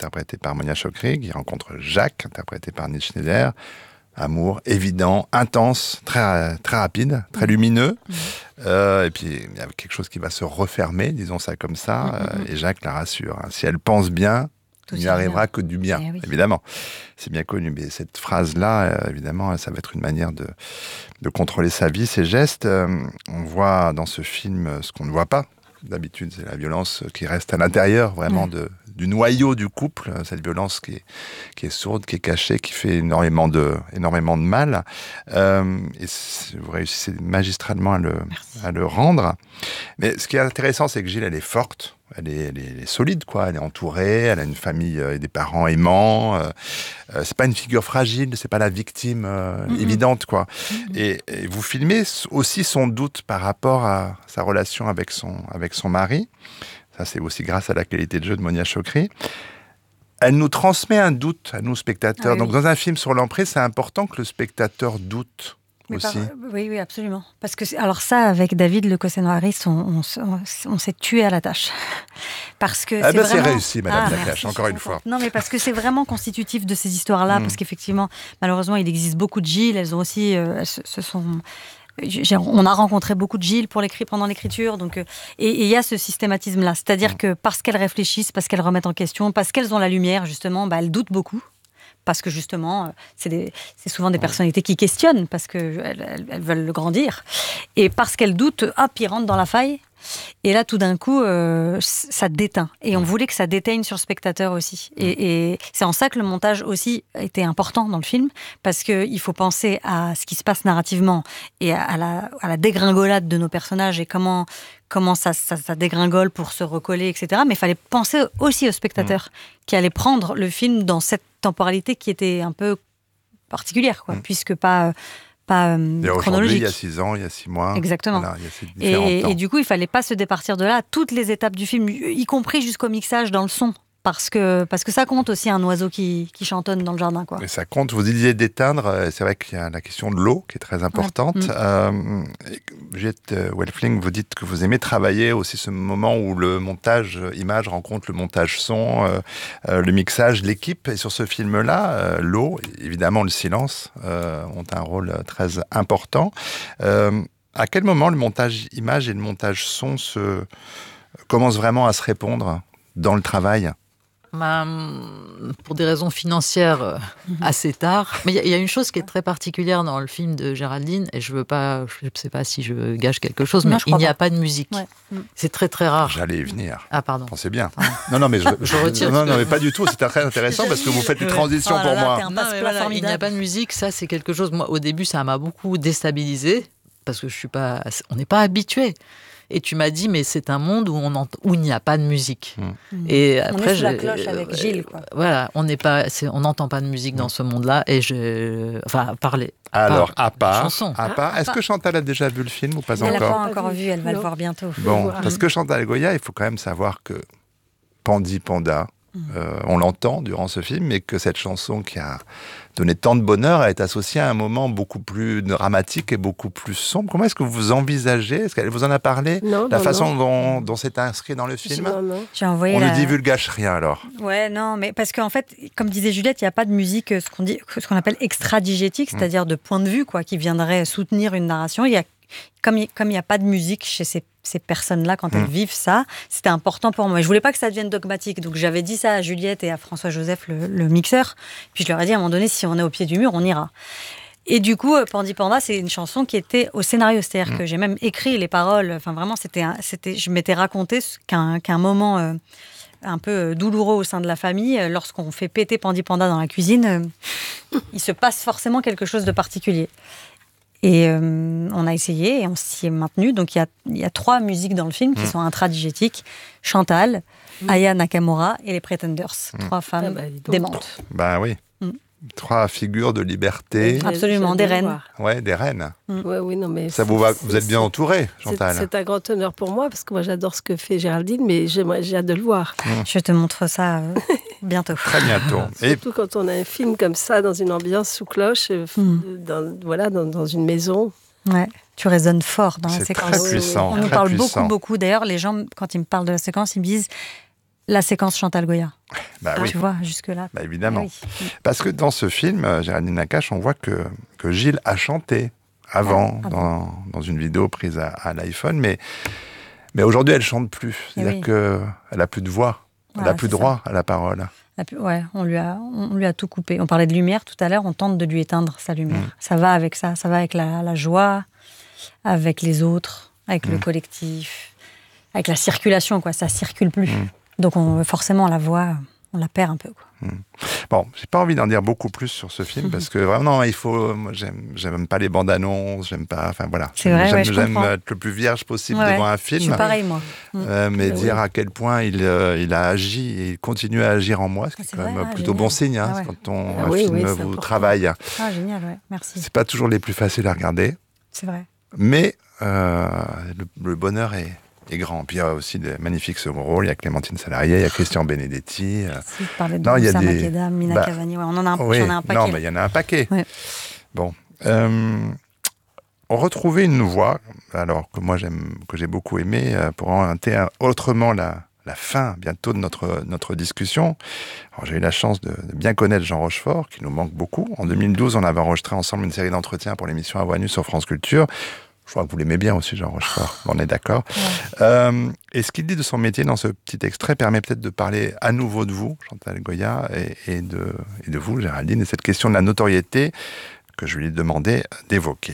interprétée par Monia Chokri, qui rencontre Jacques, interprété par Nils Schneider. Amour évident, intense, très, très rapide, très lumineux. Et puis, il y a quelque chose qui va se refermer, disons ça comme ça. Et Jacques la rassure. Si elle pense bien, il n'y arrivera que du bien, évidemment. C'est bien connu. Mais cette phrase-là, évidemment, ça va être une manière de contrôler sa vie, ses gestes. On voit dans ce film ce qu'on ne voit pas. D'habitude, c'est la violence qui reste à l'intérieur, vraiment, du noyau du couple. Cette violence qui est sourde, qui est cachée, qui fait énormément de mal. Et vous réussissez magistralement à le rendre. Mais ce qui est intéressant, c'est que Gilles, elle est forte. Elle est solide, quoi. Elle est entourée, elle a une famille et des parents aimants. C'est pas une figure fragile, c'est pas la victime évidente, quoi. Et vous filmez aussi son doute par rapport à sa relation avec son mari. Ça, c'est aussi grâce à la qualité de jeu de Monia Chokri. Elle nous transmet un doute à nous, spectateurs. Donc, dans un film sur l'emprise, c'est important que le spectateur doute. Oui, absolument. Parce que, alors ça, avec David Lecoseno-Harris, on s'est tué à la tâche. Parce que c'est réussi, Madame Nakache, encore une fois. Non, mais parce que c'est vraiment constitutif de ces histoires-là, parce qu'effectivement, malheureusement, il existe beaucoup de Gilles. Elles ont aussi, on a rencontré beaucoup de Gilles pendant l'écriture, donc et il y a ce systématisme-là, c'est-à-dire que parce qu'elles réfléchissent, parce qu'elles remettent en question, parce qu'elles ont la lumière, justement, elles doutent beaucoup. Parce que justement, c'est souvent des personnalités qui questionnent, parce qu'elles veulent le grandir. Et parce qu'elles doutent, hop, ils rentrent dans la faille. Et là, tout d'un coup, ça déteint. Et on voulait que ça déteigne sur le spectateur aussi. Et c'est en ça que le montage aussi était important dans le film, parce qu'il faut penser à ce qui se passe narrativement et à la dégringolade de nos personnages et comment ça dégringole pour se recoller, etc. Mais il fallait penser aussi au spectateur qui allait prendre le film dans cette temporalité qui était un peu particulière, quoi, puisque pas chronologique. Il y a 6 ans, il y a 6 mois. Exactement. Voilà, il y a ces différents temps. Et du coup, il ne fallait pas se départir de là. Toutes les étapes du film, y compris jusqu'au mixage dans le son. Parce que ça compte aussi, un oiseau qui chantonne dans le jardin, quoi. Et ça compte. Vous disiez d'éteindre. C'est vrai qu'il y a la question de l'eau qui est très importante. Juliette Welfling, vous dites que vous aimez travailler aussi ce moment où le montage image rencontre le montage son, le mixage, l'équipe. Et sur ce film-là, l'eau, évidemment le silence, ont un rôle très important. À quel moment le montage image et le montage son commencent vraiment à se répondre dans le travail ? Pour des raisons financières, assez tard. Mais il y a une chose qui est très particulière dans le film de Géraldine, et je ne sais pas si je gâche quelque chose, mais il n'y a pas de musique. Ouais. C'est très très rare. J'allais y venir. Ah, pardon. Pensez bien. Non, mais je retire. Non, mais pas du tout. C'est très intéressant parce que vous faites une transition pour moi. Il n'y a pas de musique, ça c'est quelque chose. Moi, au début, ça m'a beaucoup déstabilisée parce que on n'est pas habitué. Et tu m'as dit, mais c'est un monde où il n'y a pas de musique. Et après, on est sous la cloche avec Gilles, quoi. Voilà, on n'entend pas de musique dans ce monde-là. Et parler. Alors, à part, chanson. Est-ce que Chantal a déjà vu le film ou pas encore ? Elle l'a pas encore vu, elle va le voir bientôt. Bon, parce que Chantal Goya, il faut quand même savoir que Pandi Panda, on l'entend durant ce film, mais que cette chanson qui a donné tant de bonheur est associée à un moment beaucoup plus dramatique et beaucoup plus sombre. Comment est-ce que vous envisagez ? Est-ce qu'elle vous en a parlé ? La façon dont c'est inscrit dans le film ? Non. On ne divulgage rien alors. Ouais, non, mais parce qu'en fait, comme disait Juliette, il n'y a pas de musique, ce qu'on appelle extradigétique, c'est-à-dire de point de vue, quoi, qui viendrait soutenir une narration. Comme il n'y a pas de musique chez ces personnes-là, quand elles vivent ça, c'était important pour moi. Et je voulais pas que ça devienne dogmatique. Donc j'avais dit ça à Juliette et à François-Joseph, le mixeur. Puis je leur ai dit, à un moment donné, si on est au pied du mur, on ira. Et du coup, Pandi Panda, c'est une chanson qui était au scénario. C'est-à-dire que j'ai même écrit les paroles. Enfin, vraiment, je m'étais raconté qu'un moment un peu douloureux au sein de la famille, lorsqu'on fait péter Pandi Panda dans la cuisine, il se passe forcément quelque chose de particulier. Et on a essayé et on s'y est maintenu. Donc il y a 3 musiques dans le film qui sont intradigétiques. Chantal, Aya Nakamura et les Pretenders. 3 femmes démentes. Bah oui. 3 figures de liberté. Absolument, des reines. Ouais, des reines. Oui, non, mais ça vous va. Vous êtes bien entourée, Chantal. C'est un grand honneur pour moi parce que moi j'adore ce que fait Géraldine, mais j'ai hâte de le voir. Je te montre ça bientôt. Très bientôt. Surtout quand on a un film comme ça dans une ambiance sous cloche, dans une maison. Ouais. Tu résonnes fort dans la séquence. C'est très puissant. On nous parle beaucoup. D'ailleurs, les gens, quand ils me parlent de la séquence, ils me disent la séquence Chantal Goya. Bah oui. Tu vois, jusque-là. Bah évidemment. Oui. Parce que dans ce film, Géraldine Nakache, on voit que Gilles a chanté avant, dans une vidéo prise à l'iPhone, mais aujourd'hui, elle chante plus. C'est-à-dire qu'elle a plus de voix, elle a plus droit à la parole. Ouais, on lui a tout coupé. On parlait de lumière tout à l'heure, on tente de lui éteindre sa lumière. Ça va avec ça va avec la joie, avec les autres, avec le collectif, avec la circulation, quoi. Ça circule plus. Donc forcément, la voix, on la perd un peu, quoi. Bon, j'ai pas envie d'en dire beaucoup plus sur ce film parce que vraiment, moi, j'aime pas les bandes annonces, j'aime pas, enfin voilà. C'est vrai, j'aime être le plus vierge possible devant un film. Je suis pareil, moi. Mais dire à quel point il a agi et il continue à agir en moi, ce qui est quand même plutôt bon signe quand un film vous travaille. Ah, génial, ouais, merci. C'est pas toujours les plus faciles à regarder. C'est vrai. Mais le bonheur est grand. Puis il y a aussi des magnifiques second rôles. Il y a Clémentine Salarié, il y a Christian Benedetti. Si, tu parlais de Moussa Makeda, Mina Cavani. Ouais, on en a un paquet. Non, mais il y en a un paquet. Ouais. Bon. On retrouvait une voix, alors que j'ai beaucoup aimé, pour orienter autrement la fin bientôt de notre discussion. Alors, j'ai eu la chance de bien connaître Jean Rochefort, qui nous manque beaucoup. En 2012, on avait enregistré ensemble une série d'entretiens pour l'émission À Voix Nue sur France Culture. Je crois que vous l'aimez bien aussi, Jean Rochefort. On est d'accord. Ouais. Et ce qu'il dit de son métier dans ce petit extrait permet peut-être de parler à nouveau de vous, Chantal Goya, et de vous, Géraldine, et cette question de la notoriété que je lui ai demandé d'évoquer.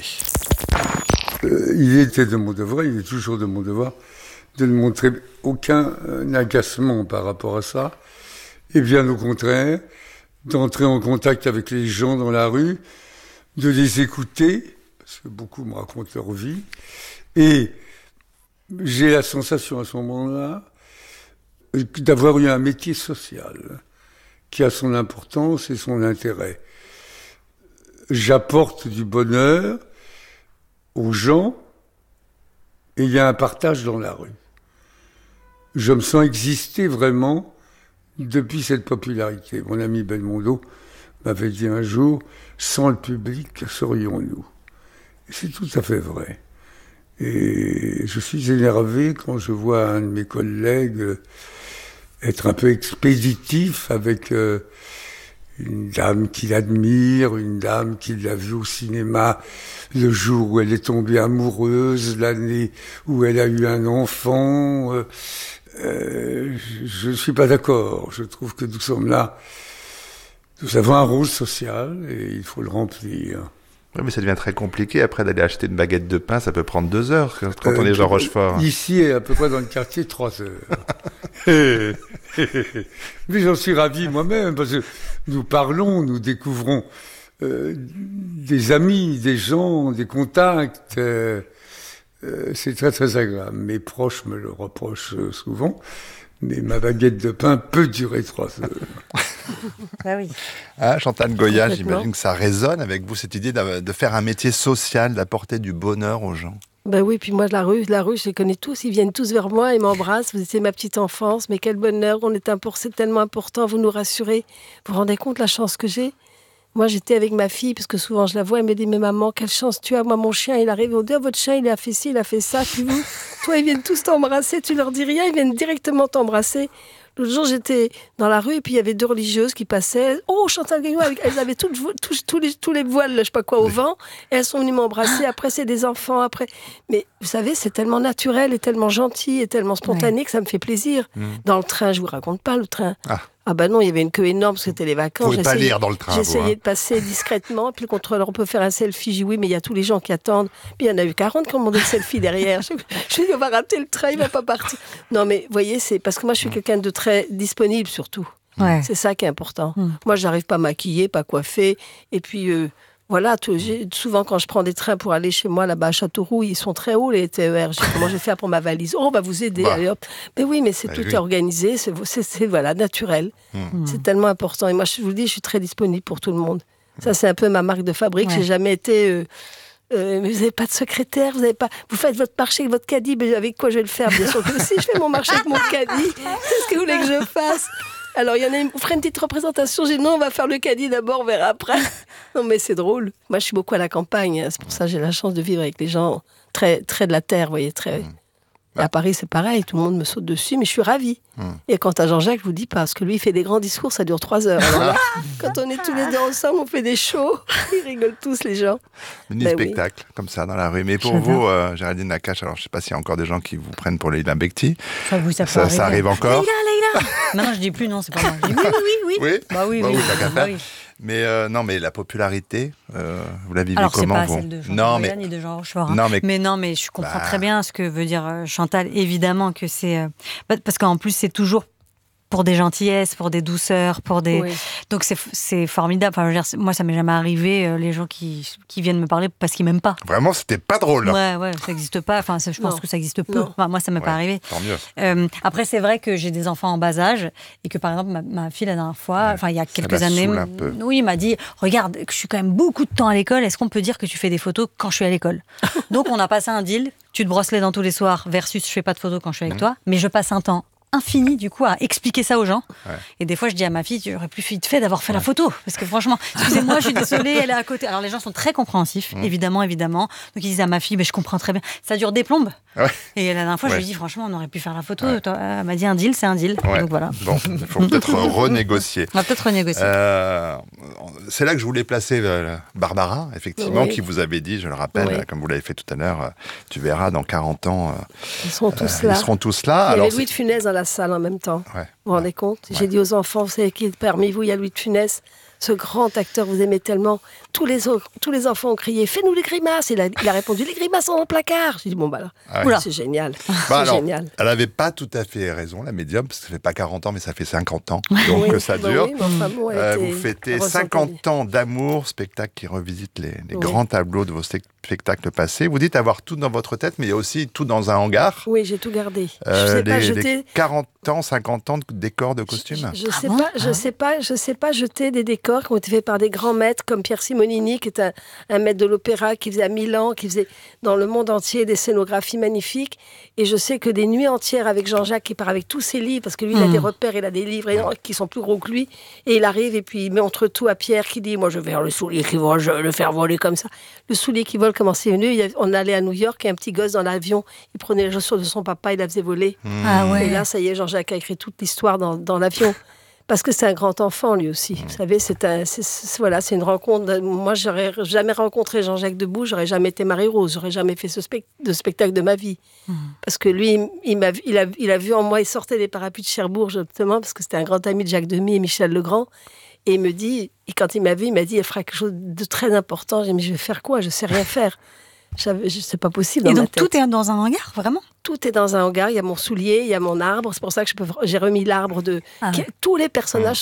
Il était de mon devoir, il est toujours de mon devoir, de ne montrer aucun agacement par rapport à ça. Et bien au contraire, d'entrer en contact avec les gens dans la rue, de les écouter, parce que beaucoup me racontent leur vie, et j'ai la sensation à ce moment-là d'avoir eu un métier social qui a son importance et son intérêt. J'apporte du bonheur aux gens et il y a un partage dans la rue. Je me sens exister vraiment depuis cette popularité. Mon ami Belmondo m'avait dit un jour, sans le public, que serions-nous ? Et c'est tout à fait vrai. Et je suis énervé quand je vois un de mes collègues être un peu expéditif avec une dame qu'il admire, une dame qu'il a vue au cinéma le jour où elle est tombée amoureuse, l'année où elle a eu un enfant. Je ne suis pas d'accord. Je trouve que nous sommes là. Nous avons un rôle social et il faut le remplir. Oui, mais ça devient très compliqué. Après, d'aller acheter une baguette de pain, ça peut prendre 2 heures quand on est Jean Rochefort. Ici, à peu près dans le quartier, 3 heures. Mais j'en suis ravi moi-même, parce que nous parlons, nous découvrons des amis, des gens, des contacts. C'est très, très agréable. Mes proches me le reprochent souvent. Mais ma baguette de pain peut durer 3 heures. Ah oui. Ah, Chantal Goya, j'imagine que ça résonne avec vous, cette idée de faire un métier social, d'apporter du bonheur aux gens. Ben oui, puis moi, la rue, je les connais tous. Ils viennent tous vers moi, ils m'embrassent. Vous étiez ma petite enfance, mais quel bonheur. C'est tellement important, vous nous rassurez. Vous vous rendez compte la chance que j'ai ? Moi, j'étais avec ma fille, parce que souvent je la vois, elle me dit, mais maman, quelle chance tu as. Moi, mon chien, il arrive, on dit, votre chien, il a fait ci, il a fait ça. Puis vous, toi, ils viennent tous t'embrasser, tu leur dis rien, ils viennent directement t'embrasser. L'autre jour, j'étais dans la rue et puis il y avait 2 religieuses qui passaient. Oh, Chantal Goya, elles avaient tous les voiles, je sais pas quoi, au vent. Et elles sont venues m'embrasser. Après, c'est des enfants. Après, mais vous savez, c'est tellement naturel et tellement gentil et tellement spontané que ça me fait plaisir. Dans le train, je vous raconte pas le train. Ah ben non, il y avait une queue énorme parce que c'était les vacances. Vous pouvez pas lire dans le train. J'essayais de passer discrètement. Puis le contrôleur, on peut faire un selfie. J'ai dit oui, mais il y a tous les gens qui attendent. Puis il y en a eu 40 qui ont demandé le selfie derrière. Je lui ai dit on va rater le train, il va pas partir. Non mais vous voyez, c'est parce que moi je suis quelqu'un de très disponible surtout. Ouais. C'est ça qui est important. Moi j'arrive pas maquillée, pas coiffée. Et puis voilà, souvent quand je prends des trains pour aller chez moi là-bas à Châteauroux, ils sont très hauts les TER. Je dis comment je vais faire pour ma valise. Oh, on va vous aider. Allez, hop. Mais oui, mais c'est tout organisé, c'est voilà, naturel. C'est tellement important. Et moi, je vous le dis, je suis très disponible pour tout le monde. Ça, c'est un peu ma marque de fabrique. J'ai jamais été... mais vous n'avez pas de secrétaire, vous faites votre marché avec votre caddie. Mais avec quoi je vais le faire? Bien sûr que si je fais mon marché avec mon caddie, qu'est-ce que vous voulez que je fasse? Alors, il y en a vous ferez une petite représentation. J'ai dit non, on va faire le caddie d'abord, on verra après. Non, mais c'est drôle. Moi, je suis beaucoup à la campagne. C'est pour ça que j'ai la chance de vivre avec les gens très, très de la terre, vous voyez, très... Et à Paris, c'est pareil, tout le monde me saute dessus, mais je suis ravie. Et quant à Jean-Jacques, je vous dis pas, parce que lui, il fait des grands discours, ça dure 3 heures. Alors là, quand on est tous les deux ensemble, on fait des shows, ils rigolent tous, les gens. Mini-spectacle, comme ça, dans la rue. Mais pour vous, Géraldine Nakache, alors je sais pas s'il y a encore des gens qui vous prennent pour Leïla Bekti. Ça arrive encore. Leïla. Maintenant, je dis plus non, c'est pas moi. Je dis oui. Oui. Bah oui. Mais non, mais la popularité, vous la vivez alors, comment c'est pas vous celle de Chantal Goya ni de Jean Rochefort. Mais je comprends très bien ce que veut dire Chantal. Évidemment que c'est... parce qu'en plus, c'est toujours pour des gentillesses, pour des douceurs, pour des... Oui. Donc c'est formidable. Enfin, je veux dire, moi, ça m'est jamais arrivé, les gens qui viennent me parler parce qu'ils m'aiment pas. Vraiment, c'était pas drôle. Ouais, ça n'existe pas. Enfin, je pense que ça existe peu. Enfin, moi, ça m'est pas arrivé. Tant mieux. Après, c'est vrai que j'ai des enfants en bas âge et que, par exemple, ma fille, la dernière fois, il y a quelques années, il m'a dit, regarde, je suis quand même beaucoup de temps à l'école, est-ce qu'on peut dire que tu fais des photos quand je suis à l'école? Donc, on a passé un deal, tu te brosses les dents tous les soirs versus je fais pas de photos quand je suis avec toi, mais je passe un temps infini du coup à expliquer ça aux gens. Et des fois je dis à ma fille, tu aurais plus vite fait d'avoir fait la photo, parce que franchement, excusez-moi, je suis désolée, elle est à côté. Alors les gens sont très compréhensifs, évidemment. Donc ils disent à ma fille, je comprends très bien, ça dure des plombes. Et la dernière fois je lui dis, franchement, on aurait pu faire la photo. Elle m'a dit, un deal, c'est un deal. Donc voilà. Bon, il faut peut-être renégocier. On va peut-être renégocier. C'est là que je voulais placer Barbara, effectivement, qui vous avait dit, je le rappelle, comme vous l'avez fait tout à l'heure, tu verras dans 40 ans, ils seront tous là. Ils seront tous là. Il y avait Louis de Funès dans la salle en même temps. Vous vous rendez compte? J'ai dit aux enfants, vous savez qui parmi vous, il y a Louis de Funès, ce grand acteur, vous aimez tellement. Tous les enfants ont crié, fais-nous les grimaces. Il a répondu, les grimaces sont dans le placard. J'ai dit, bon, c'est génial. Génial. Elle n'avait pas tout à fait raison, la médium, parce que ça fait pas 40 ans, mais ça fait 50 ans. Donc ça dure. Vous fêtez 50 ans d'amour, spectacle qui revisite les grands tableaux de vos spectacles passés. Vous dites avoir tout dans votre tête, mais il y a aussi tout dans un hangar. Oui, j'ai tout gardé. Les 40 ans, 50 ans de décors, de costumes. Je sais pas jeter des décors qui ont été faits par des grands maîtres comme Pierre Simonini, qui est un maître de l'opéra, qui faisait à Milan, qui faisait dans le monde entier des scénographies magnifiques. Et je sais que des nuits entières avec Jean-Jacques, qui part avec tous ses livres, parce que lui, il a des repères, il a des livres qui sont plus gros que lui. Et il arrive et puis il met entre tout à Pierre qui dit, moi je vais faire le soulier qui vole, je vais le faire voler comme ça. Le soulier qui vole, comment c'est venu? On allait à New York et un petit gosse dans l'avion, il prenait les chaussures de son papa, il la faisait voler. Et là, ça y est, Jean-Jacques a écrit toute l'histoire dans l'avion. Parce que c'est un grand enfant, lui aussi. Vous savez, c'est une rencontre. Moi, j'aurais jamais rencontré Jean-Jacques Debout, j'aurais jamais été Marie-Rose, j'aurais jamais fait de spectacle de ma vie. Parce que lui, il a vu en moi, il sortait des parapluies de Cherbourg, justement, parce que c'était un grand ami de Jacques Demy et Michel Legrand. Et il me dit, quand il m'a vu, il m'a dit, elle fera quelque chose de très important. J'ai dit, mais je vais faire quoi? Je sais rien faire. C'est pas possible dans ma tête. Et donc tout est dans un hangar, vraiment? Tout est dans un hangar. Il y a mon soulier, il y a mon arbre. C'est pour ça que j'ai remis l'arbre de... Tous les personnages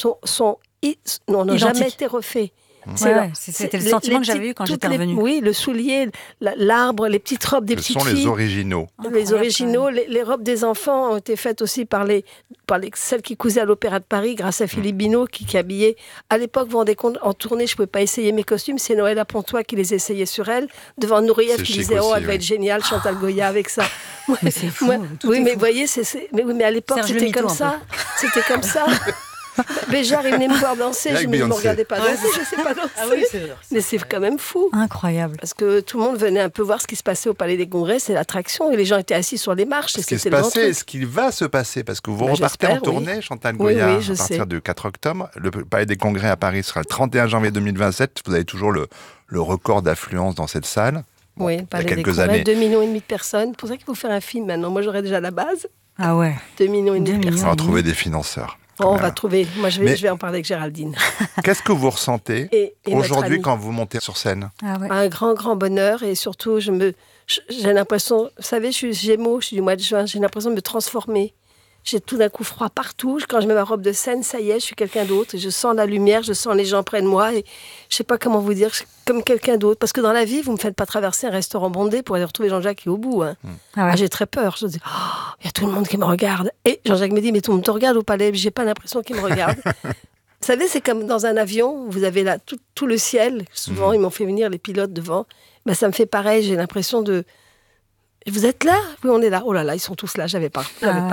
n'ont jamais été refaits. C'était le sentiment que j'avais eu quand j'étais revenue. Oui, le soulier, l'arbre, les petites robes des petites filles. Ce sont les originaux. Les originaux. Les robes des enfants ont été faites aussi par celles qui cousaient à l'Opéra de Paris, grâce à Philippe Binot, qui habillait. À l'époque, vous vous rendez compte, en tournée, je ne pouvais pas essayer mes costumes. C'est Noël à Pontois qui les essayait sur elle, devant Nourieff qui disait « Oh, elle va être géniale, Chantal Goya avec ça. » Mais c'est fou. Oui, mais vous voyez, mais à l'époque, c'était comme ça. C'était comme ça. Béjart, il venait me voir danser, je ne me regardais pas danser, je ne sais pas danser. Mais c'est quand même fou. Incroyable. Parce que tout le monde venait un peu voir ce qui se passait au Palais des Congrès, c'est l'attraction, et les gens étaient assis sur les marches. Ce qui se passait, ce qui va se passer, parce que vous repartez en tournée, Chantal Goya, à partir du 4 octobre. Le Palais des Congrès à Paris sera le 31 janvier 2027. Vous avez toujours le record d'affluence dans cette salle. Oui, il y a quelques années. 2,5 millions de personnes. C'est pour ça qu'il faut faire un film maintenant. Moi, j'aurais déjà la base. 2,5 millions de personnes. On va trouver des financeurs. On va trouver. Moi, je vais en parler avec Géraldine. Qu'est-ce que vous ressentez aujourd'hui quand vous montez sur scène? Un grand, grand bonheur. Et surtout, j'ai l'impression... Vous savez, je suis Gémeaux, je suis du mois de juin. J'ai l'impression de me transformer. J'ai tout d'un coup froid partout. Quand je mets ma robe de scène, ça y est, je suis quelqu'un d'autre. Je sens la lumière, je sens les gens près de moi. Et je sais pas comment vous dire, comme quelqu'un d'autre. Parce que dans la vie, vous me faites pas traverser un restaurant bondé pour aller retrouver Jean-Jacques qui est au bout. J'ai très peur. Je dis, il y a tout le monde qui me regarde. Et Jean-Jacques me dit, mais tout le monde te regarde au palais. J'ai pas l'impression qu'il me regarde. Vous savez, c'est comme dans un avion, vous avez là tout le ciel. Souvent, ils m'ont fait venir les pilotes devant. Ça me fait pareil. J'ai l'impression de... Vous êtes là? Oui, on est là. Oh là là, ils sont tous là. J'avais pas.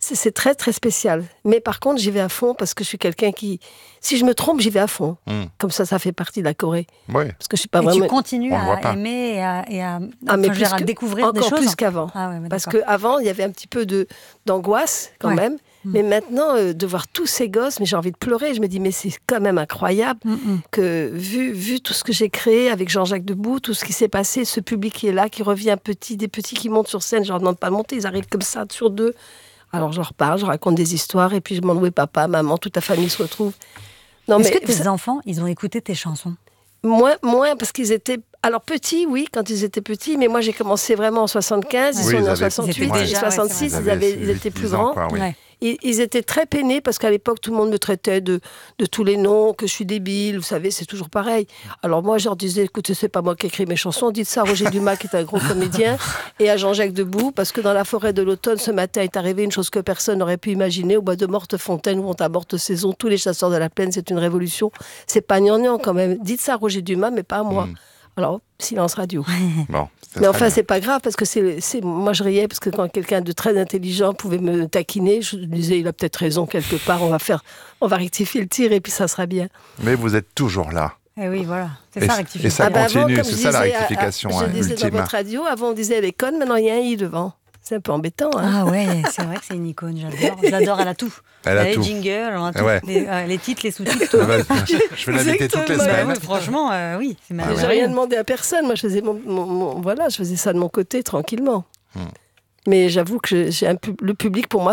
C'est très, très spécial. Mais par contre, j'y vais à fond parce que je suis quelqu'un qui... Si je me trompe, j'y vais à fond. Comme ça fait partie de la Corée. Oui. Parce que je suis pas et vraiment... tu continues à aimer et à découvrir des choses. Encore plus qu'avant. Ah ouais, parce qu'avant, il y avait un petit peu d'angoisse quand même. Mais maintenant, de voir tous ces gosses, mais j'ai envie de pleurer. Je me dis, mais c'est quand même incroyable que, vu tout ce que j'ai créé avec Jean-Jacques Debout, tout ce qui s'est passé, ce public qui est là, qui revient petit, des petits qui montent sur scène, je leur demande pas de monter, ils arrivent comme ça, sur deux. Alors je leur parle, je raconte des histoires, et puis je demande où est papa, maman, toute la famille se retrouve. Est-ce que tes enfants, ils ont écouté tes chansons ? Moins, parce qu'ils étaient... Alors petits, oui, quand ils étaient petits, mais moi j'ai commencé vraiment en 75, ils sont nés en 68, et 66, ils étaient plus grands. Ils étaient très peinés parce qu'à l'époque, tout le monde me traitait de tous les noms, que je suis débile, vous savez, c'est toujours pareil. Alors moi, je leur disais, écoutez, c'est pas moi qui écris mes chansons, dites ça à Roger Dumas, qui est un gros comédien, et à Jean-Jacques Debout, parce que dans la forêt de l'automne, ce matin est arrivé une chose que personne n'aurait pu imaginer, au bois de Mortefontaine, où on t'a morte saison, tous les chasseurs de la plaine, c'est une révolution. C'est pas gnangnan quand même. Dites ça à Roger Dumas, mais pas à moi. Alors, silence radio. Bon, mais enfin, c'est pas grave, parce que moi, je riais, parce que quand quelqu'un de très intelligent pouvait me taquiner, je disais, il a peut-être raison quelque part, on va rectifier le tir, et puis ça sera bien. Mais vous êtes toujours là. Et oui, voilà, c'est ça, rectifier. Et ça continue, c'est ça la rectification je disais ultime. Dans votre radio, avant on disait elle est conne, maintenant il y a un i devant. C'est un peu embêtant. Ah ouais, c'est vrai que c'est une icône, j'adore, elle a tout. Elle a tout. Les jingles, les titres, les sous-titres. Je vais l'inviter toutes les semaines. Franchement, oui, c'est merveilleux. J'ai rien demandé à personne, moi je faisais je faisais ça de mon côté, tranquillement. Mais j'avoue que le public, pour moi,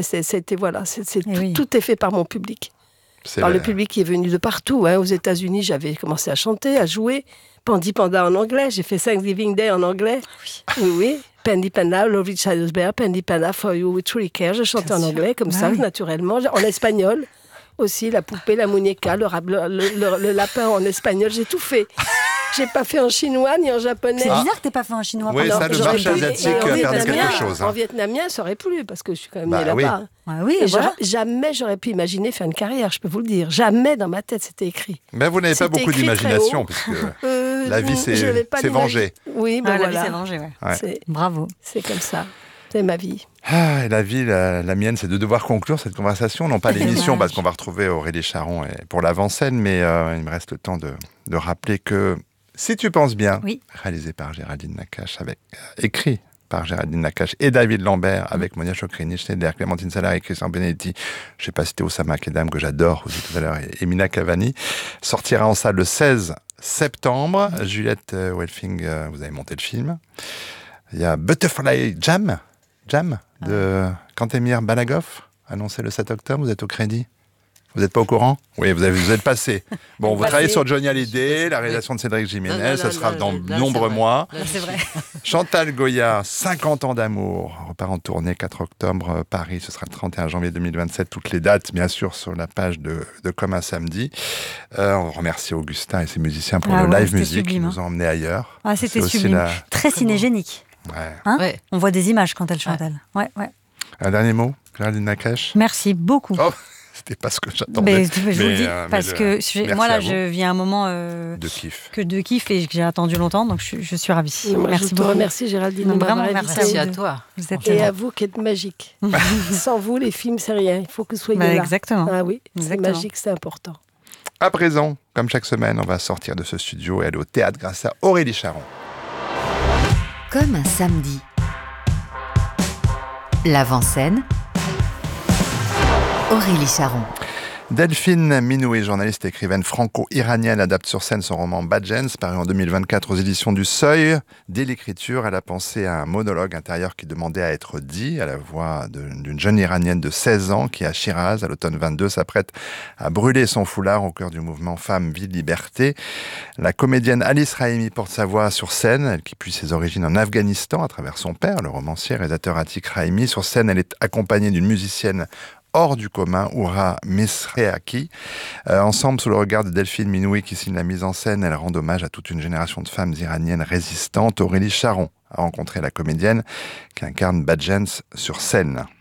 tout est fait par mon public. Par le public qui est venu de partout. Aux États-Unis, j'avais commencé à chanter, à jouer. Pandi Panda en anglais, j'ai fait Thanksgiving Day en anglais. Oui. Pandy Panda, Love Each Other's Bear, Pandy Panda, For You We Truly Care. Je chantais en anglais, comme ça, naturellement. En espagnol aussi, la poupée, la muñeca, le lapin en espagnol, j'ai tout fait. J'ai pas fait en chinois ni en japonais. C'est bizarre que t'aies pas fait en chinois. Oui, ça, le marché asiatique perd quelque chose. En vietnamien, ça aurait plu, parce que je suis quand même née là-bas. Oui, jamais j'aurais pu imaginer faire une carrière, je peux vous le dire. Jamais dans ma tête, c'était écrit. Mais vous n'avez pas beaucoup d'imagination, puisque la vie, c'est venger. Oui, ben la vie, c'est venger, Bravo. C'est comme ça. C'est ma vie. Et la vie, la mienne, c'est de devoir conclure cette conversation. Non pas l'émission, parce qu'on va retrouver Aurélie Charon pour l'avant-scène, mais il me reste le temps de rappeler que Si tu penses bien, réalisé par Géraldine Nakache, écrit par Géraldine Nakache et David Lambert, avec Monia Chokrini, Schneider, Clémentine Salard et Christian Benedetti. Je n'ai pas cité Oussama Kedam, que j'adore aussi tout à l'heure, et Mina Cavani. Sortira en salle le 16 septembre. Juliette Welfing, vous avez monté le film. Il y a Butterfly Jam de Kantemir Balagov, annoncé le 7 octobre. Vous êtes au crédit? Vous n'êtes pas au courant? Oui, vous êtes passé. Bon, vous travaillez sur Johnny Hallyday, la réalisation de Cédric Jiménez, ça sera dans de nombreux mois. C'est vrai. Chantal Goya, 50 ans d'amour, repart en tournée, 4 octobre, Paris, ce sera le 31 janvier 2027. Toutes les dates, bien sûr, sur la page de Comme un samedi. On remercie Augustin et ses musiciens pour le live musique qui nous ont emmenés ailleurs. Ah, c'était sublime. Très cinégénique. Ouais. Hein ouais. On voit des images quand elle chante, elle. Ouais. Un dernier mot, Géraldine Nakache. Merci beaucoup. Oh. C'était pas ce que j'attendais. Je vous le dis, parce que moi, là, je vis un moment de kiff. Et que j'ai attendu longtemps, donc je suis ravie. Merci beaucoup. Merci Géraldine. Vraiment, merci à toi. Et à vous qui êtes magique. Sans vous, les films, c'est rien. Il faut que vous soyez là. Exactement. Ah oui, c'est magique, c'est important. À présent, comme chaque semaine, on va sortir de ce studio et aller au théâtre grâce à Aurélie Charon. Comme un samedi. L'avant-scène. Aurélie Charon. Delphine Minoué, journaliste et écrivaine franco-iranienne, adapte sur scène son roman Badgens, paru en 2024 aux éditions du Seuil. Dès l'écriture, elle a pensé à un monologue intérieur qui demandait à être dit, à la voix d'une jeune iranienne de 16 ans qui, à Shiraz, à l'automne 22, s'apprête à brûler son foulard au cœur du mouvement Femmes, Vie, Liberté. La comédienne Alice Raimi porte sa voix sur scène, elle qui puise ses origines en Afghanistan à travers son père, le romancier et réalisateur Atik Raimi. Sur scène, elle est accompagnée d'une musicienne hors du commun, Oura Misreaki. Ensemble, sous le regard de Delphine Minoué qui signe la mise en scène, elle rend hommage à toute une génération de femmes iraniennes résistantes. Aurélie Charon a rencontré la comédienne qui incarne Badgens sur scène.